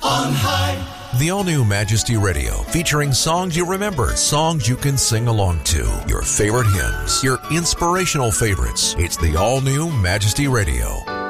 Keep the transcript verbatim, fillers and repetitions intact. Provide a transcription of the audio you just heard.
on high. The all-new Majesty Radio, featuring songs you remember, songs you can sing along to, your favorite hymns, your inspirational favorites. It's the all-new Majesty Radio.